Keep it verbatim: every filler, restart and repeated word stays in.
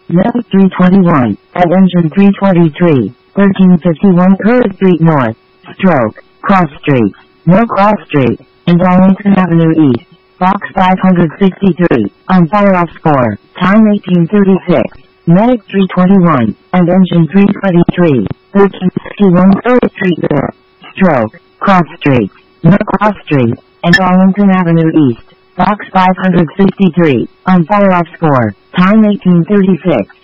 Medic three twenty-one, at engine three twenty-three, thirteen fifty-one Kerr Street North, stroke, Cross Street, no Cross Street, and Arlington Avenue East, box five sixty-three, on fire-off score, time eighteen thirty-six. Medic three twenty-one, and engine three twenty-three, thirteen fifty-one Kerr Street North, stroke, Cross Street, no Cross Street, and Arlington Avenue East, box five sixty-three, on fire-off score, time eighteen thirty-six.